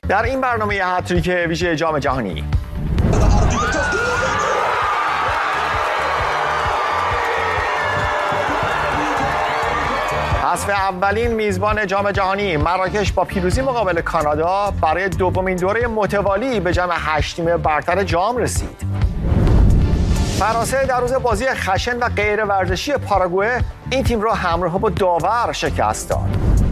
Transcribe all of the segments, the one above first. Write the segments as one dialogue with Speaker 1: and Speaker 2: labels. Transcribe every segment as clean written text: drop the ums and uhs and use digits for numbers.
Speaker 1: در این برنامه هتریک ویژه جام جهانی حذف اولین میزبان جام جهانی مراکش با پیروزی مقابل کانادا برای دومین دوره متوالی به جام 8 تیم برتر جام رسید. فرانسه در روز بازی خشن و غیر ورزشی پاراگوئه این تیم را همراه با داور شکست داد.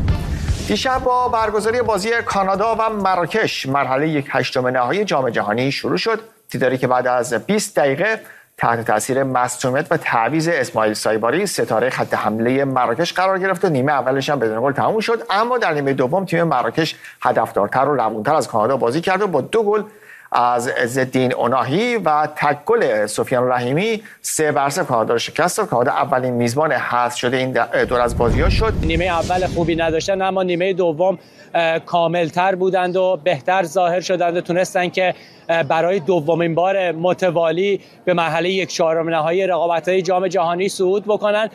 Speaker 1: دیشب با برگزاری بازی کانادا و مراکش مرحله 1/8 نهایی جام جهانی شروع شد. دیداری که بعد از 20 دقیقه تحت تاثیر مصدومیت و تعویض اسماعیل سایباری ستاره خط حمله مراکش قرار گرفت و نیمه اولش هم بدون گل تموم شد، اما در نیمه دوم تیم مراکش هدفدارتر و روونتر از کانادا بازی کرد و با 2 گل از عزالدین اوناهی و تک گل سفیان رحیمی 3-0 کانادا را شکست داد. کانادا اولین میزبان حذف شده این دور از بازی‌ها شد.
Speaker 2: نیمه اول خوبی نداشتن اما نیمه دوم کاملتر بودند و بهتر ظاهر شدند و تونستن که برای دومین بار متوالی به مرحله 1/4 نهایی رقابت‌های جام جهانی صعود بکنن.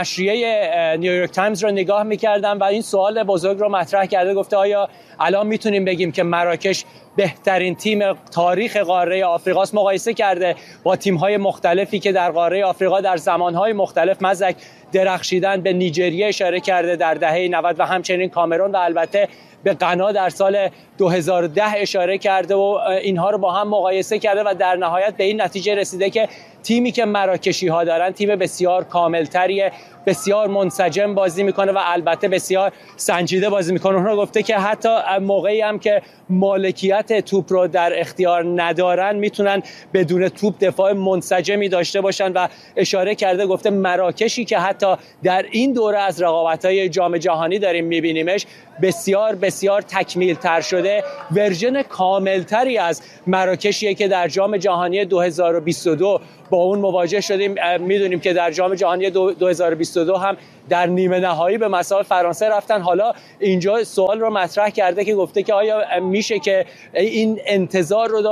Speaker 2: نشریه نیویورک تایمز رو نگاه می‌کردم و این سوال بزرگ رو مطرح کرده، گفته آیا الان میتونیم بگیم که مراکش بهترین تیم تاریخ قاره آفریقاست؟ مقایسه کرده با تیم‌های مختلفی که در قاره آفریقا در زمان‌های مختلف مزک درخشیدن. به نیجریه اشاره کرده در دهه 90 و همچنین کامرون و البته به غنا در سال 2010 اشاره کرده و اینها رو با هم مقایسه کرده و در نهایت به این نتیجه رسیده که تیمی که مراکشی‌ها دارن تیم بسیار کاملتریه، بسیار منسجم بازی میکنه و البته بسیار سنجیده بازی میکنه. اونها گفته که حتی موقعی هم که مالکیت توپ رو در اختیار ندارن میتونن بدون توپ دفاع منسجمی داشته باشن و اشاره کرده، گفته مراکشی که حتی در این دوره از رقابت‌های جام جهانی داریم میبینیمش بسیار بسیار تکمیل تر شده، ورژن کاملتری از مراکشیه که در جام جهانی 2022 با اون مواجه شدیم. میدونیم که در جام جهانی 2022 هم در نیمه نهایی به مساوی فرانسه رفتن. حالا اینجا سوال رو مطرح کرده که گفته که آیا میشه که این انتظار رو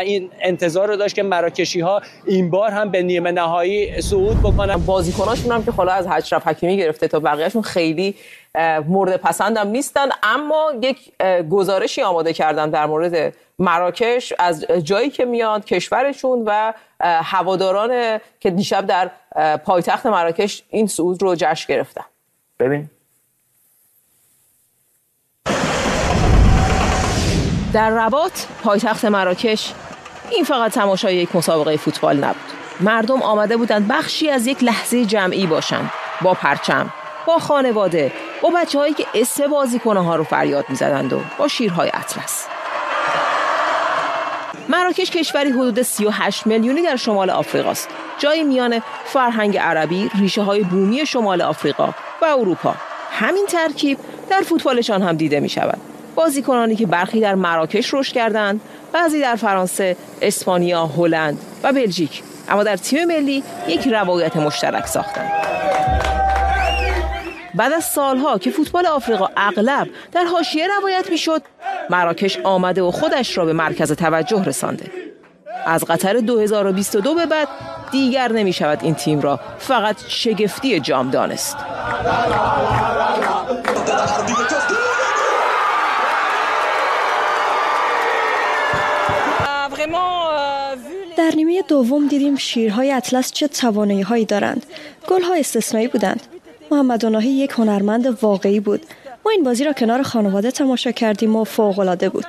Speaker 2: داشت که مراکشی‌ها این بار هم به نیمه نهایی صعود بکنن.
Speaker 3: بازیکناشون هم که حالا از اشرف حکیمی گرفته تا بقیه‌شون خیلی مورد پسندم نیستن، اما یک گزارشی آماده کردن در مورد مراکش از جایی که میاد کشورشون و هواداران که دیشب در پایتخت مراکش این صعود رو جشن گرفتن.
Speaker 1: ببین
Speaker 3: در رباط پایتخت مراکش این فقط تماشای یک مسابقه فوتبال نبود. مردم آمده بودند بخشی از یک لحظه جمعی باشند، با پرچم، با خانواده، با بچه‌هایی که اسم بازیکن‌ها رو فریاد می‌زدند و با شیرهای اطلس. مراکش کشوری حدود 38 میلیونی در شمال آفریقا است. جایی میان فرهنگ عربی، ریشه‌های بومی شمال آفریقا و اروپا. همین ترکیب در فوتبالشان هم دیده می‌شود. بازیکنانی که برخی در مراکش رشد کردند، بعضی در فرانسه، اسپانیا، هلند و بلژیک، اما در تیم ملی یک روایت مشترک ساختند. بعد از سالها که فوتبال آفریقا اغلب در حاشیه روایت میشد، مراکش آمده و خودش را به مرکز توجه رسانده. از قطر 2022 به بعد دیگر نمی شود این تیم را فقط شگفتی جام دانست.
Speaker 4: در نیمه دوم دیدیم شیرهای اطلس چه توانایی‌هایی دارند. گل‌ها استثنایی بودند. محمد اوناهی یک هنرمند واقعی بود. ما این بازی را کنار خانواده تماشا کردیم و فوق‌العاده بود.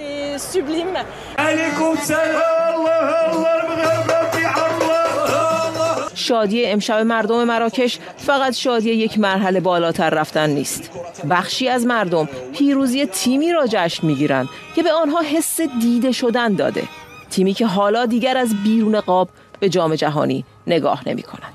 Speaker 3: شادی امشب مردم مراکش فقط شادی یک مرحله بالاتر رفتن نیست. بخشی از مردم پیروزی تیمی را جشن می‌گیرند که به آنها حس دیده شدن داده. تیمی که حالا دیگر از بیرون قاب به جام جهانی نگاه نمی‌کند.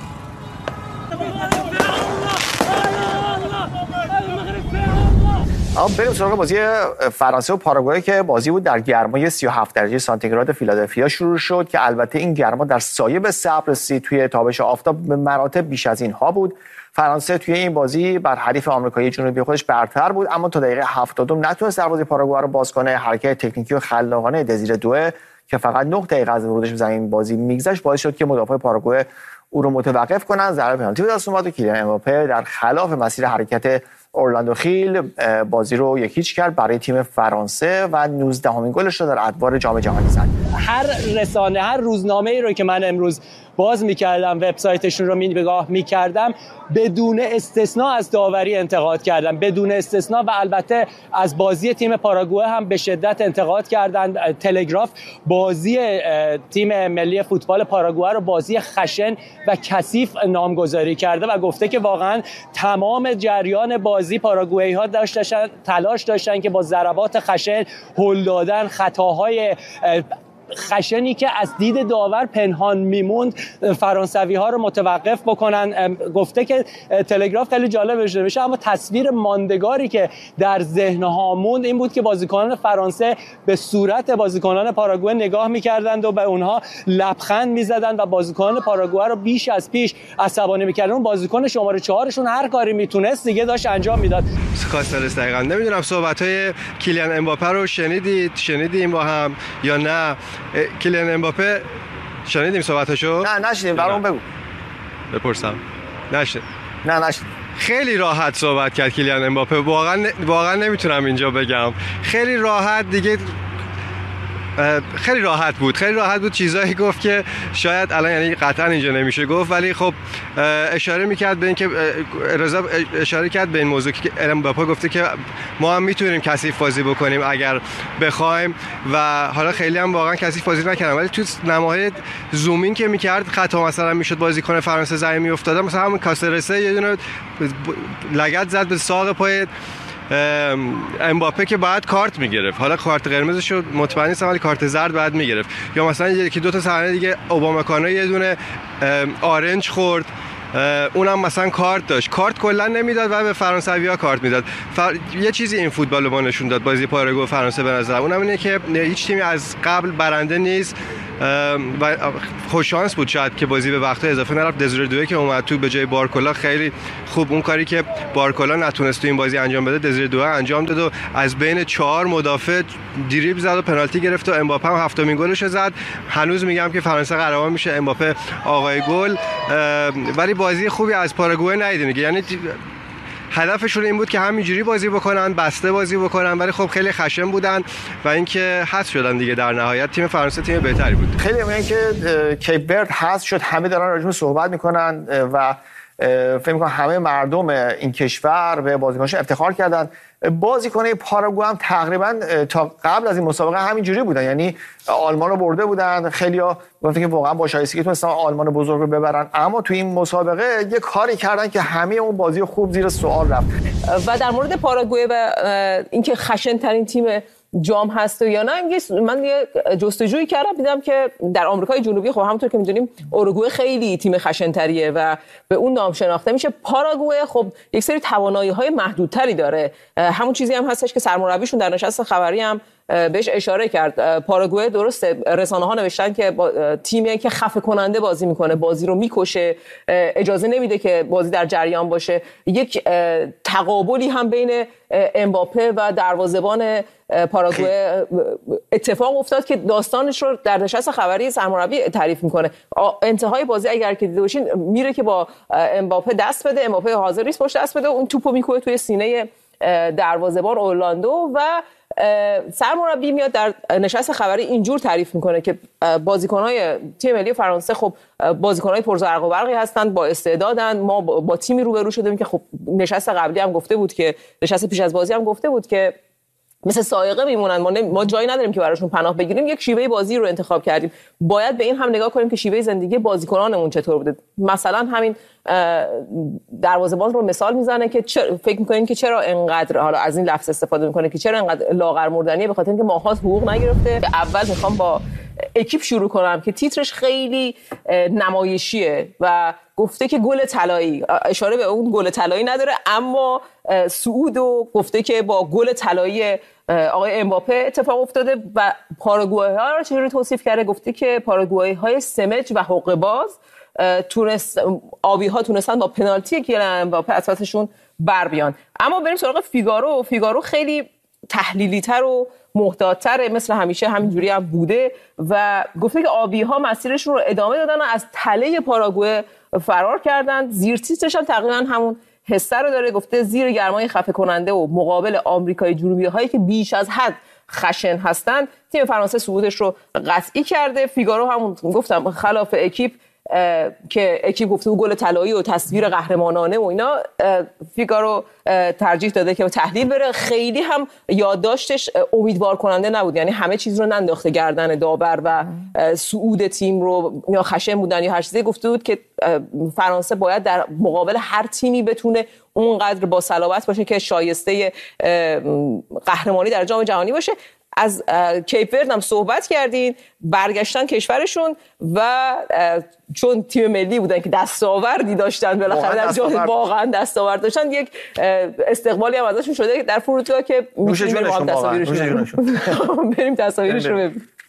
Speaker 1: بریم سراغ بازی فرانسه و پاراگوئه که بازی بود در گرمای 37 درجه سانتیگراد فیلادلفیا شروع شد که البته این گرما در سایه به صبر رسید. توی تابش آفتاب به مراتب بیش از اینها بود. فرانسه توی این بازی بر حریف آمریکایی جنوبی خودش برتر بود، اما تا دقیقه 70 نتونست دروازه پاراگوئه رو باز کنه. حرکت تکنیکی و خلاقانه دزیر دوئه که فقط 9 دقیقه از ورودش به زمین بازی میگذشت باعث شد که مدافع پاراگوئه او رو متوقف کنن. ضربه پنالتی به دست اومد و کیلیان امباپه در خلاف مسیر حرکت اورلاندو خیل بازی رو 1-0 کرد برای تیم فرانسه و 19مین گلش رو در ادوار جام جهانی زد.
Speaker 2: هر رسانه، هر روزنامه‌ای رو که من امروز باز می‌کردم، وبسایتشون رو نگاه می‌کردم، بدون استثنا از داوری انتقاد کردن، بدون استثنا، و البته از بازی تیم پاراگوئه هم به شدت انتقاد کردن. تلگراف بازی تیم ملی فوتبال پاراگوئه رو بازی خشن و کثیف نامگذاری کرده و گفته که واقعا تمام جریان بازی پاراگوئی‌ها تلاش داشتن که با ضربات خشن، هل دادن، خطاهای خشنی که از دید داور پنهان میموند فرانسوی ها رو متوقف بکنن. گفته که تلگراف خیلی جالب نوشته، اما تصویر ماندگاری که در ذهن ها موند این بود که بازیکنان فرانسه به صورت بازیکنان پاراگوئه نگاه میکردند و به اونها لبخند میزدند و بازیکنان پاراگوئه رو بیش از پیش عصبانی میکردن. اون بازیکن شماره 4شون هر کاری میتونست دیگه داشت انجام میداد.
Speaker 5: کاسترس دقیقاً نمیدونم صحبت‌های کیلیان امباپه رو شنیدیم با هم یا نه؟ کیلیان امباپه شنیدیم صحبتاشو؟
Speaker 1: نه نشنیدیم. برام بگو.
Speaker 5: بپرسم. نشنیدم.
Speaker 1: نه نشنیدیم.
Speaker 5: خیلی راحت صحبت کرد کیلیان امباپه. واقعا نمیتونم اینجا بگم. خیلی راحت دیگه. خیلی راحت بود چیزایی گفت که شاید الان یعنی قطعا اینجا نمیشه گفت، ولی خب اشاره میکرد به این که رضا اشاره کرد به این موضوع که امباپه گفته که ما هم میتونیم کثیف بازی بکنیم اگر بخوایم و حالا خیلی هم واقعا کثیف بازی نکردن، ولی تو نماهای زومین که میکرد خطا مثلا میشد بازیکن فرانسه زمین میافتاد، مثلا همون کاسرسه یه دونه لگد زد به ساق پای امباپه که بعد کارت میگرفت. حالا کارت قرمزش رو مطمئن نیستم ولی کارت زرد بعد میگرفت. یا مثلا یکی دو تا صحنه دیگه اوبامکانو یه دونه آرنج خورد، اونم مثلا کارت داشت. کارت کلا نمیداد و به فرانسوی‌ها کارت میداد. یه چیزی این فوتبال رو ما نشون داد بازی پاراگوئه و فرانسه به نظر اونم اینه که هیچ تیمی از قبل برنده نیست و خوش شانس بود شاید که بازی به وقت اضافه نرفت. دزیره دوئه که اومد تو به جای بارکولا خیلی خوب اون کاری که بارکولا نتونست تو این بازی انجام بده دزیره دوئه انجام داد و از بین 4 مدافع دریبل زد و پنالتی گرفت و امباپه هم 7مین گلش زد. هنوز میگم که فرانسه قهرمان میشه، امباپه آقای گل. ولی بازی خوبی از پاراگوئه ندیدیم، یعنی هدفشون این بود که همینجوری بازی بکنن، بسته بازی بکنن، ولی خب خیلی خشن بودن و اینکه حذف شدن دیگه. در نهایت تیم فرانسه تیم بهتری بود.
Speaker 1: خیلی میگن که کیپ ورد حذف شد، همه دارن راجعش صحبت میکنن و فکر میکنم همه مردم این کشور به بازیکنش افتخار کردن. بازیکنای پاراگوئه هم تقریبا تا قبل از این مسابقه همینجوری بودن، یعنی آلمان رو برده بودن، خیلیا گفتن که واقعا با شایستگی تونستن آلمان بزرگ رو ببرن، اما تو این مسابقه یه کاری کردن که همه اون بازی خوب زیر سوال رفت.
Speaker 3: و در مورد پاراگوئه و اینکه خشن ترین تیم جام هست یا نه، من یه جستجویی کردم دیدم که در آمریکای جنوبی خب همونطور که می‌دونیم اوروگوئه خیلی تیم خشن‌تریه و به اون نام شناخته میشه. پاراگوئه خب یک سری توانایی‌های محدودتری داره، همون چیزی هم هستش که سرمربیشون در نشست خبری هم بهش اشاره کرد. پاراگوئه درسته رسانه‌ها نوشتن که تیمیه که خفه کننده بازی میکنه، بازی رو میکشه، اجازه نمیده که بازی در جریان باشه. یک تقابلی هم بین امباپه و دروازه‌بان پاراگوئه اتفاق افتاد که داستانش رو در نشست خبری سرمربی تعریف میکنه. انتهای بازی اگر که دیده باشین میره که با امباپه دست بده، امباپه حاضر نیست پشت دست بده، اون توپو میکوبه توی سینه دروازه‌بان اورلاندو و سرمربی میاد در نشست خبری اینجور تعریف میکنه که بازیکن‌های تیم ملی فرانسه خب بازیکن‌های پرزرق و برقی هستند، با استعدادن. ما با تیمی روبرو شدیم که خب نشست قبلی هم گفته بود که نشست پیش از بازی هم گفته بود که مثل سائقه میمونن، ما جایی نداریم که براشون پناه بگیریم. یک شیوه بازی رو انتخاب کردیم، باید به این هم نگاه کنیم که شیوه زندگی بازیکنانمون چطور بوده. مثلا همین دروازه‌بان رو مثال میزنه که فکر میکنین که چرا انقدر، حالا از این لفظ استفاده میکنه که چرا انقدر لاغر مردنیه، به خاطر اینکه ماها حقوق نگرفته. اول میخوام با اکیپ شروع کنم که تیترش خیلی نمایشیه و گفته که گل طلایی، اشاره به اون گل طلایی نداره، اما سعودو گفته که با گل طلایی آقای امباپه اتفاق افتاده و پاراگوئه‌ها رو چجوری توصیف کرده. گفته که پاراگوئه‌های سمج و حقه باز آبی‌ها تونستن با پنالتی کیلیان امباپه از پسشون بر بیان. اما بریم سراغ فیگارو خیلی تحلیلی‌تر و محتاط‌تره، مثل همیشه همینجوری هم بوده و گفته که آبی‌ها مسیرشون رو ادامه دادن و از تله پاراگوئه فرار کردن. زیر تیترش هم تقریبا همون حسه رو داره. گفته زیر گرمای خفه کننده و مقابل آمریکای جنوبی هایی که بیش از حد خشن هستن، تیم فرانسه صعودش رو قطعی کرده. فیگارو همون گفتم خلاف اکیپ که اکیپ گفته گل طلایی و تصویر قهرمانانه و اینا، فیگارو ترجیح داده که تحلیل بره. خیلی هم یادداشتش امیدوار کننده نبود، یعنی همه چیز رو ننداخته گردن داور و صعود تیم رو یا خشن بودن یا هر چیزی. گفته بود که فرانسه باید در مقابل هر تیمی بتونه اونقدر با صلابت باشه که شایسته قهرمانی در جام جهانی باشه. از کیپ ورد هم صحبت کردین، برگشتن کشورشون و چون تیم ملی بودن که دستاوردی داشتن، بالاخره در جام واقعا دستاورد داشتن، یک استقبالی هم ازشون شده در فرودگاه که
Speaker 1: میتونیم بریم تصاویرشون
Speaker 3: بریم تصاویرش رو ببینیم.